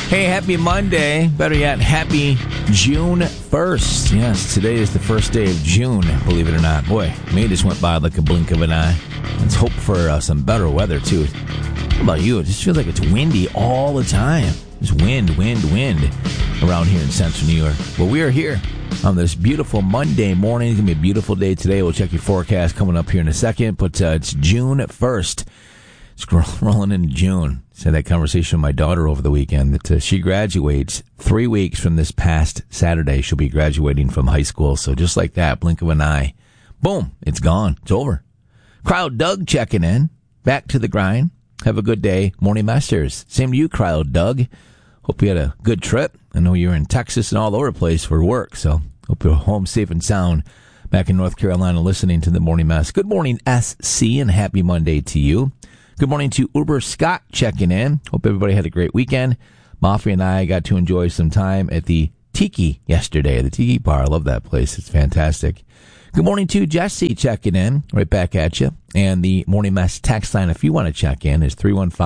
Hey, happy Monday. Better yet, happy June 1st. Yes, today is the first day of June, believe it or not. Boy, May just went by like a blink of an eye. Let's hope for some better weather, too. How about you? It just feels like it's windy all the time. Just wind around here in central New York. Well, we are here on this beautiful Monday morning. It's going to be a beautiful day today. We'll check your forecast coming up here in a second, but it's June 1st. It's rolling into June. Just had that conversation with my daughter over the weekend that she graduates 3 weeks from this past Saturday. She'll be graduating from high school. So just like that, blink of an eye, boom, it's gone. It's over. Crowd Doug checking in. Back to the grind. Have a good day. Morning Masters. Same to you, Crowd Doug. Hope you had a good trip. I know you're in Texas and all over the place for work. So hope you're home safe and sound back in North Carolina listening to the Morning Mass. Good morning, SC, and happy Monday to you. Good morning to Uber Scott checking in. Hope everybody had a great weekend. Mafia and I got to enjoy some time at the Tiki yesterday, the Tiki Bar. I love that place. It's fantastic. Good morning to Jesse checking in. Right back at you. And the Morning Mess text line, if you want to check in, is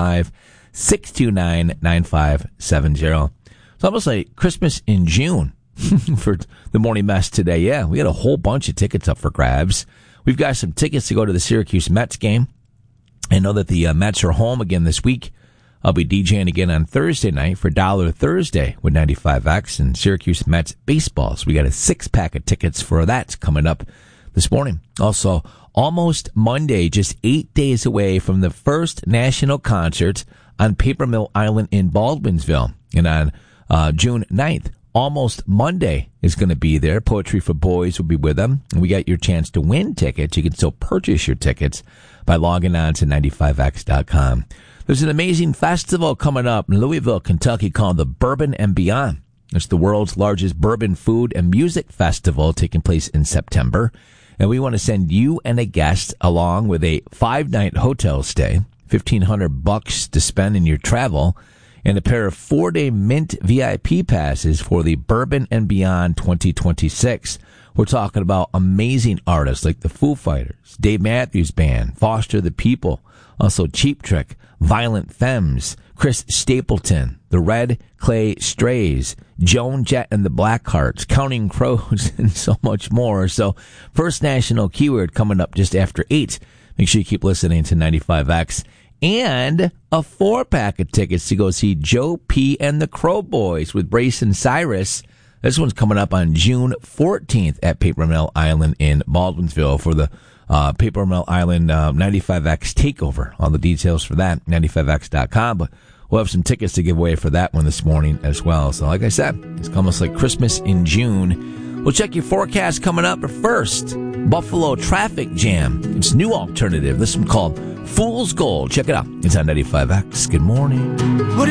315-629-9570. It's almost like Christmas in June for the Morning Mess today. Yeah, we had a whole bunch of tickets up for grabs. We've got some tickets to go to the Syracuse Mets game. I know that the Mets are home again this week. I'll be DJing again on Thursday night for Dollar Thursday with 95X and Syracuse Mets baseball. So we got a 6-pack of tickets for that coming up this morning. Also, almost Monday, just 8 days away from the first national concert on Paper Mill Island in Baldwinsville. And on June 9th, Almost Monday is going to be there. Poetry for Boys will be with them. And we got your chance to win tickets. You can still purchase your tickets by logging on to 95x.com. There's an amazing festival coming up in Louisville, Kentucky called the Bourbon and Beyond. It's the world's largest bourbon food and music festival taking place in September. And we want to send you and a guest along with a 5-night hotel stay, $1,500 to spend in your travel, and a pair of 4-day Mint VIP passes for the Bourbon and Beyond 2026. We're talking about amazing artists like the Foo Fighters, Dave Matthews Band, Foster the People, also Cheap Trick, Violent Femmes, Chris Stapleton, the Red Clay Strays, Joan Jett and the Blackhearts, Counting Crows, and so much more. So first national keyword coming up just after 8. Make sure you keep listening to 95X. And a 4-pack of tickets to go see Joe P. and the Crow Boys with Brace and Cyrus. This one's coming up on June 14th at Paper Mill Island in Baldwinsville for the Paper Mill Island 95X takeover. All the details for that, 95x.com. But we'll have some tickets to give away for that one this morning as well. So like I said, it's almost like Christmas in June. We'll check your forecast coming up. But first, Buffalo Traffic Jam. It's new alternative. This one called Fool's Gold. Check it out. It's on 95X. Good morning.